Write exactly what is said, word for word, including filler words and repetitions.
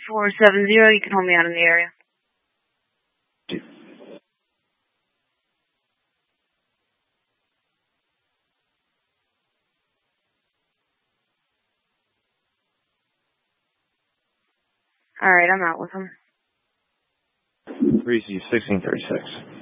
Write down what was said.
four seven zero, you can hold me out in the area. Alright, I'm out with him. Receive sixteen thirty-six.